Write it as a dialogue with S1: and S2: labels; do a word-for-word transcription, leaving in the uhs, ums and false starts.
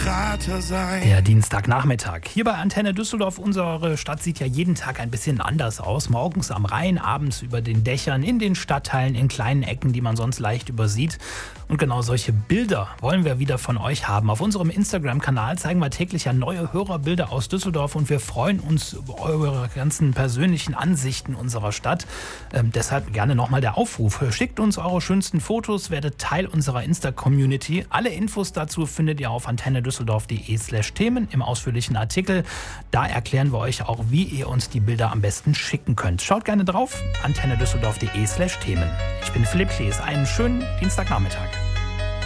S1: Berater sein.
S2: Der Dienstagnachmittag. Hier bei Antenne Düsseldorf. Unsere Stadt sieht ja jeden Tag ein bisschen anders aus. Morgens am Rhein, abends über den Dächern, in den Stadtteilen, in kleinen Ecken, die man sonst leicht übersieht. Und genau solche Bilder wollen wir wieder von euch haben. Auf unserem Instagram-Kanal zeigen wir täglich ja neue Hörerbilder aus Düsseldorf und wir freuen uns über eure ganzen persönlichen Ansichten unserer Stadt. Ähm, deshalb gerne nochmal der Aufruf. Schickt uns eure schönsten Fotos, werdet Teil unserer Insta-Community. Alle Infos dazu findet ihr auf antennedüsseldorf.de slash Themen im ausführlichen Artikel. Da erklären wir euch auch, wie ihr uns die Bilder am besten schicken könnt. Schaut gerne drauf, antennedüsseldorf.de slash Themen. Ich bin Philipp Klees. Einen schönen Dienstagnachmittag.